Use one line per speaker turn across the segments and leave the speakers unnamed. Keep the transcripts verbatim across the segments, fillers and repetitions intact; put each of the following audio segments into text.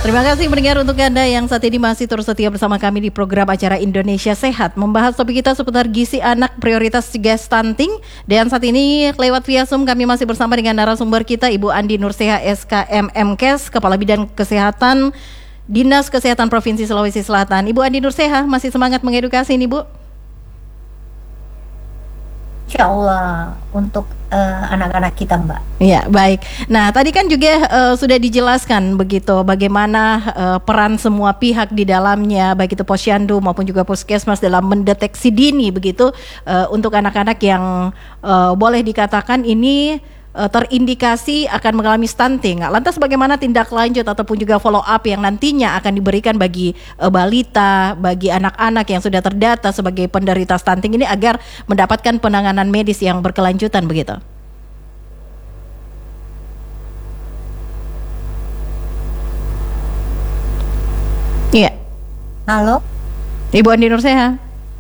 Terima kasih pendengar untuk Anda yang saat ini masih terus setia bersama kami di program acara Indonesia Sehat, membahas topik kita seputar gizi anak, prioritas cegah stunting. Dan saat ini lewat via Zoom kami masih bersama dengan narasumber kita Ibu Andi Nurseha S K M M Kes, Kepala Bidang Kesehatan Dinas Kesehatan Provinsi Sulawesi Selatan. Ibu Andi Nurseha masih semangat mengedukasi ini, Bu?
Insya Allah untuk uh, anak-anak kita, Mbak.
Ya, baik. Nah, tadi kan juga uh, sudah dijelaskan begitu bagaimana uh, peran semua pihak di dalamnya, baik itu Posyandu maupun juga Puskesmas dalam mendeteksi dini begitu uh, untuk anak-anak yang uh, boleh dikatakan ini uh, terindikasi akan mengalami stunting. Lantas bagaimana tindak lanjut ataupun juga follow up yang nantinya akan diberikan bagi uh, balita, bagi anak-anak yang sudah terdata sebagai penderita stunting ini agar mendapatkan penanganan medis yang berkelanjutan begitu? Iya.
Halo,
Ibu Andi Nurseha,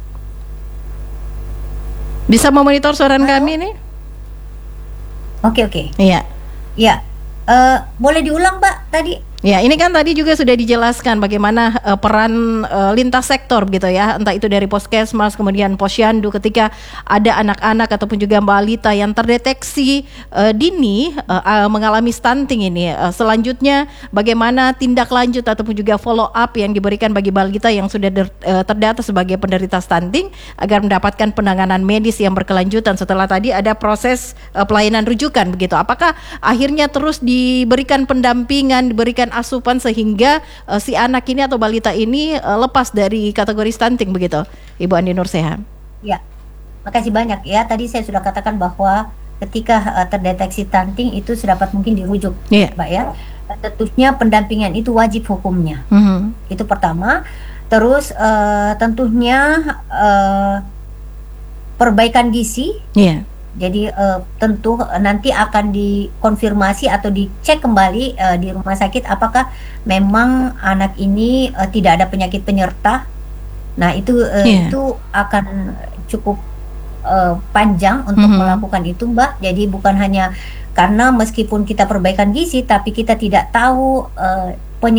bisa memonitor suara kami ini?
Oke oke.
Iya.
Ya, uh, boleh diulang, Mbak, tadi?
Ya, ini kan tadi juga sudah dijelaskan bagaimana uh, peran uh, lintas sektor gitu ya, entah itu dari Puskesmas kemudian Posyandu ketika ada anak-anak ataupun juga balita yang terdeteksi uh, dini uh, uh, mengalami stunting ini. Uh, selanjutnya bagaimana tindak lanjut ataupun juga follow up yang diberikan bagi balita yang sudah der, uh, terdata sebagai penderita stunting agar mendapatkan penanganan medis yang berkelanjutan setelah tadi ada proses uh, pelayanan rujukan begitu. Apakah akhirnya terus diberikan pendampingan, diberikan asupan sehingga uh, si anak ini atau balita ini uh, lepas dari kategori stunting begitu, Ibu Andi Nurseha?
Ya, makasih banyak ya. Tadi saya sudah katakan bahwa ketika uh, terdeteksi stunting itu sedapat mungkin dirujuk,
yeah.
Mbak ya. Tentunya pendampingan itu wajib hukumnya.
Mm-hmm.
Itu pertama. Terus uh, tentunya uh, perbaikan gizi.
Yeah.
Jadi uh, tentu nanti akan dikonfirmasi atau dicek kembali uh, di rumah sakit apakah memang anak ini uh, tidak ada penyakit penyerta. Nah itu uh,
yeah.
itu akan cukup uh, panjang untuk mm-hmm. melakukan itu, Mbak. Jadi bukan hanya karena meskipun kita perbaikan gizi tapi kita tidak tahu uh,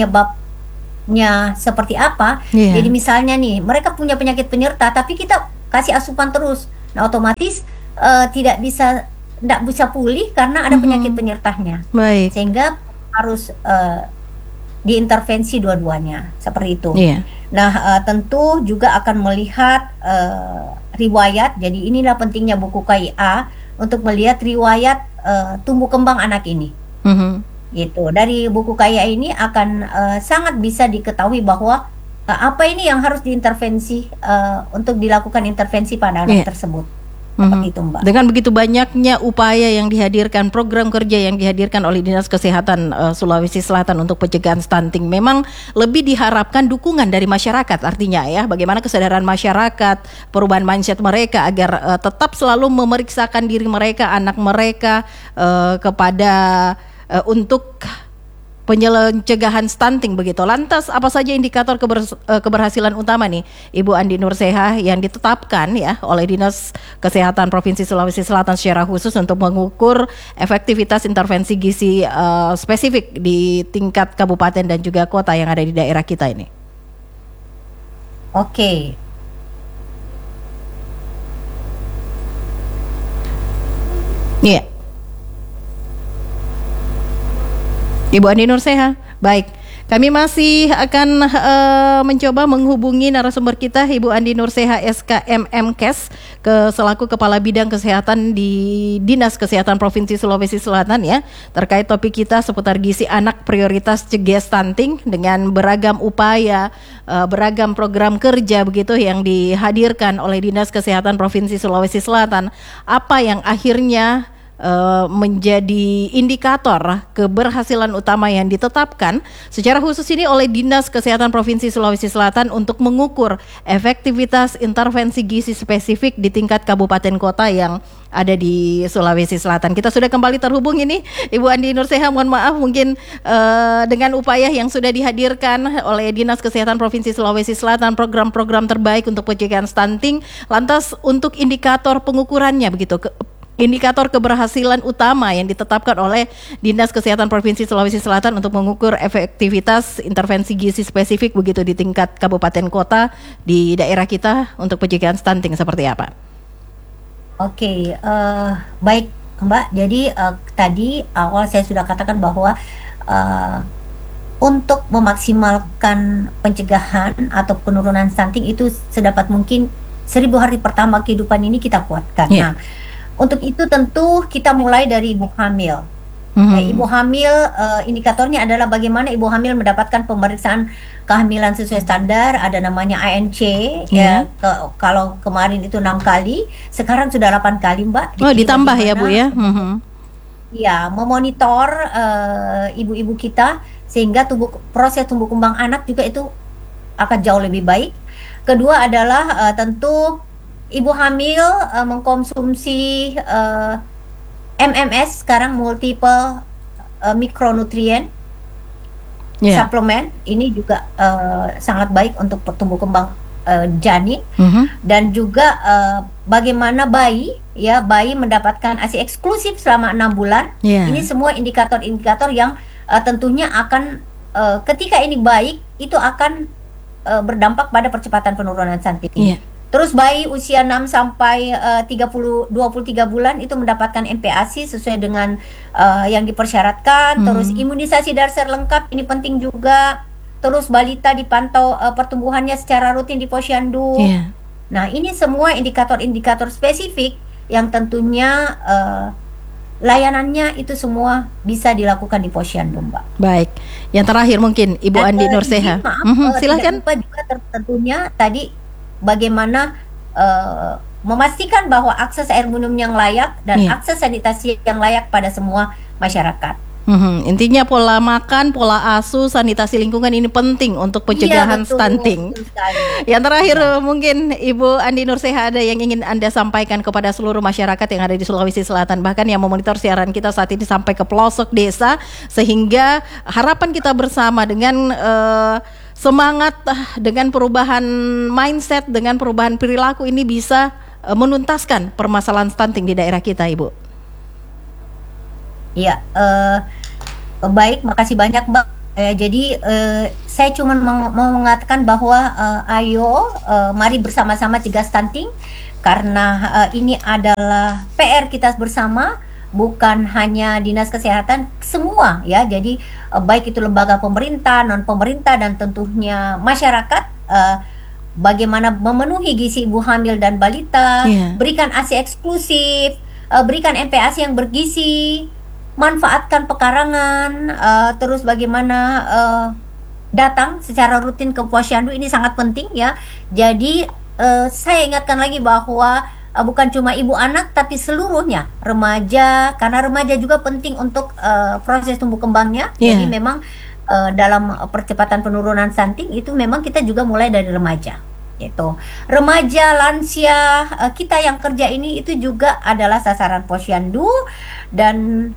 penyebabnya seperti apa. Yeah. Jadi misalnya nih mereka punya penyakit penyerta tapi kita kasih asupan terus, nah otomatis Uh, tidak bisa tidak bisa pulih karena ada mm-hmm. penyakit penyertanya.
Baik.
Sehingga harus uh, diintervensi dua-duanya seperti itu.
Yeah.
Nah uh, tentu juga akan melihat uh, riwayat. Jadi inilah pentingnya buku K I A untuk melihat riwayat uh, tumbuh kembang anak ini.
Mm-hmm.
Gitu. Dari buku K I A ini akan uh, sangat bisa diketahui bahwa uh, apa ini yang harus diintervensi uh, untuk dilakukan intervensi pada anak yeah. tersebut.
Mm-hmm. Itu, Mbak. Dengan begitu banyaknya upaya yang dihadirkan, program kerja yang dihadirkan oleh Dinas Kesehatan uh, Sulawesi Selatan untuk pencegahan stunting, memang lebih diharapkan dukungan dari masyarakat. Artinya ya, bagaimana kesadaran masyarakat, perubahan mindset mereka agar uh, tetap selalu memeriksakan diri mereka, anak mereka uh, kepada uh, untuk pencegahan stunting begitu. Lantas apa saja indikator keber, keberhasilan utama nih Ibu Andi Nurseha yang ditetapkan ya oleh Dinas Kesehatan Provinsi Sulawesi Selatan secara khusus untuk mengukur efektivitas intervensi gizi uh, spesifik di tingkat kabupaten dan juga kota yang ada di daerah kita ini?
Oke.
Iya. Yeah. Ibu Andi Nurseha, baik. Kami masih akan uh, mencoba menghubungi narasumber kita Ibu Andi Nurseha S K M M Kes ke selaku Kepala Bidang Kesehatan di Dinas Kesehatan Provinsi Sulawesi Selatan ya, terkait topik kita seputar gizi anak, prioritas cegah stunting dengan beragam upaya, uh, beragam program kerja begitu yang dihadirkan oleh Dinas Kesehatan Provinsi Sulawesi Selatan. Apa yang akhirnya Uh, menjadi indikator keberhasilan utama yang ditetapkan secara khusus ini oleh Dinas Kesehatan Provinsi Sulawesi Selatan untuk mengukur efektivitas intervensi gizi spesifik di tingkat kabupaten kota yang ada di Sulawesi Selatan. Kita sudah kembali terhubung ini Ibu Andi Nurseha, mohon maaf mungkin uh, dengan upaya yang sudah dihadirkan oleh Dinas Kesehatan Provinsi Sulawesi Selatan, program-program terbaik untuk pencegahan stunting, lantas untuk indikator pengukurannya begitu, ke, indikator keberhasilan utama yang ditetapkan oleh Dinas Kesehatan Provinsi Sulawesi Selatan untuk mengukur efektivitas intervensi gizi spesifik begitu di tingkat kabupaten kota di daerah kita untuk pencegahan stunting seperti apa?
Oke, uh, baik Mbak. Jadi uh, tadi awal saya sudah katakan bahwa uh, untuk memaksimalkan pencegahan atau penurunan stunting itu sedapat mungkin seribu hari pertama kehidupan ini kita kuatkan.
Yeah.
Nah, untuk itu tentu kita mulai dari ibu hamil.
Mm-hmm.
Nah, ibu hamil uh, indikatornya adalah bagaimana ibu hamil mendapatkan pemeriksaan kehamilan sesuai standar, ada namanya A N C.
Yeah.
Ya, ke, kalau kemarin itu enam kali, sekarang sudah delapan kali, Mbak.
Oh, ditambah ya, Bu ya. Mm-hmm.
Ya, memonitor uh, ibu-ibu kita sehingga tumbuh proses tumbuh kembang anak juga itu akan jauh lebih baik. Kedua adalah uh, tentu ibu hamil uh, mengkonsumsi uh, M M S sekarang multiple uh, mikronutrien yeah. suplemen, ini juga uh, sangat baik untuk tumbuh kembang uh, janin. Mm-hmm. Dan juga uh, bagaimana bayi ya bayi mendapatkan A S I eksklusif selama enam bulan. Yeah. Ini semua indikator-indikator yang uh, tentunya akan uh, ketika ini baik itu akan uh, berdampak pada percepatan penurunan stunting. Yeah. Terus bayi usia enam sampai tiga puluh dua puluh tiga bulan itu mendapatkan M P A S I sesuai dengan uh, yang dipersyaratkan. Hmm. Terus imunisasi dasar lengkap ini penting juga. Terus balita dipantau uh, pertumbuhannya secara rutin di posyandu. Yeah. Nah, ini semua indikator-indikator spesifik yang tentunya uh, layanannya itu semua bisa dilakukan di posyandu, Mbak.
Baik. Yang terakhir mungkin Ibu Dan, Andi Nurseha.
Maaf,
mm-hmm,
uh,
silakan.
Tidak lupa juga tentunya tadi bagaimana uh, memastikan bahwa akses air minum yang layak dan yeah. akses sanitasi yang layak pada semua masyarakat. Hmm,
intinya pola makan, pola asuh, sanitasi lingkungan ini penting untuk pencegahan yeah, betul, stunting. Betul yang terakhir yeah. mungkin Ibu Andi Nurseha ada yang ingin Anda sampaikan kepada seluruh masyarakat yang ada di Sulawesi Selatan, bahkan yang memonitor siaran kita saat ini sampai ke pelosok desa, sehingga harapan kita bersama dengan uh, semangat dengan perubahan mindset, dengan perubahan perilaku ini bisa uh, menuntaskan permasalahan stunting di daerah kita, Ibu.
Iya, uh, baik, makasih banyak, Mbak. Uh, jadi uh, saya cuma mau, mau mengatakan bahwa uh, ayo, uh, mari bersama-sama cegah stunting karena uh, ini adalah P R kita bersama. Bukan hanya dinas kesehatan, semua ya. Jadi uh, baik itu lembaga pemerintah, non pemerintah, dan tentunya masyarakat. Uh, bagaimana memenuhi gizi ibu hamil dan balita, yeah. berikan A S I eksklusif, uh, berikan M P A S I yang bergizi, manfaatkan pekarangan, uh, terus bagaimana uh, datang secara rutin ke posyandu, ini sangat penting ya. Jadi uh, saya ingatkan lagi bahwa Uh, bukan cuma ibu anak tapi seluruhnya remaja, karena remaja juga penting untuk uh, proses tumbuh kembangnya. Yeah. Jadi memang uh, dalam percepatan penurunan stunting itu memang kita juga mulai dari remaja. Itu remaja, lansia, uh, kita yang kerja ini itu juga adalah sasaran posyandu. Dan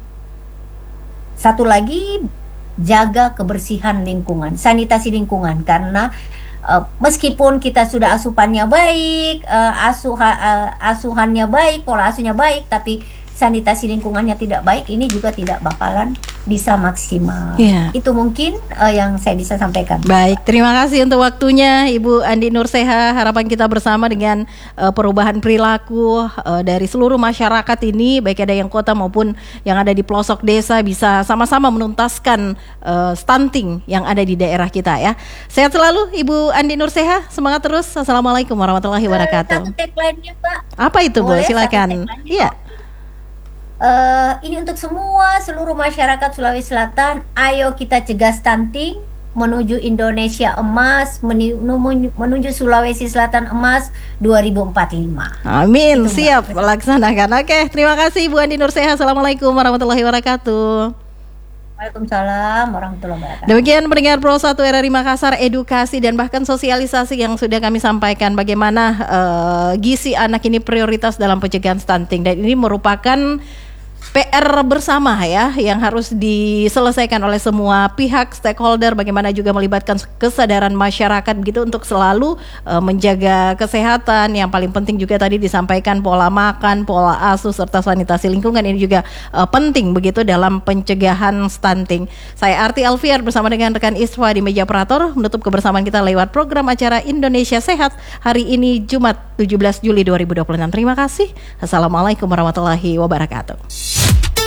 satu lagi, jaga kebersihan lingkungan, sanitasi lingkungan, karena Uh, meskipun kita sudah asupannya baik, uh, asuh, uh, asuhannya baik, pola asuhnya baik, tapi sanitasi lingkungannya tidak baik, ini juga tidak bakalan bisa maksimal. Yeah. Itu mungkin uh, yang saya bisa sampaikan.
Baik, terima kasih untuk waktunya Ibu Andi Nurseha. Harapan kita bersama dengan uh, perubahan perilaku uh, dari seluruh masyarakat ini, baik ada yang kota maupun yang ada di pelosok desa, bisa sama-sama menuntaskan uh, stunting yang ada di daerah kita ya. Sehat selalu Ibu Andi Nurseha, semangat terus. Assalamualaikum warahmatullahi wabarakatuh.
Satu tagline-nya, Pak.
Apa itu, Bu?
Boleh,
silakan. Iya.
Uh, ini untuk semua seluruh masyarakat Sulawesi Selatan, ayo kita cegah stunting menuju Indonesia emas, menuju, menuju Sulawesi Selatan emas dua ribu empat puluh lima.
Amin, itu siap melaksanakan. Oke, terima kasih Ibu Andi Nurseha. Assalamualaikum warahmatullahi wabarakatuh.
Waalaikumsalam warahmatullahi wabarakatuh.
Demikian pendengar Pro satu R R I Makassar, edukasi dan bahkan sosialisasi yang sudah kami sampaikan bagaimana uh, gizi anak ini prioritas dalam pencegahan stunting, dan ini merupakan P R bersama ya yang harus diselesaikan oleh semua pihak stakeholder, bagaimana juga melibatkan kesadaran masyarakat begitu untuk selalu uh, menjaga kesehatan. Yang paling penting juga tadi disampaikan pola makan, pola asuh serta sanitasi lingkungan ini juga uh, penting begitu dalam pencegahan stunting. Saya Arti Alfiar bersama dengan rekan Isfa di meja operator menutup kebersamaan kita lewat program acara Indonesia Sehat hari ini Jumat tujuh belas Juli dua ribu dua puluh enam. Terima kasih. Assalamualaikum warahmatullahi wabarakatuh.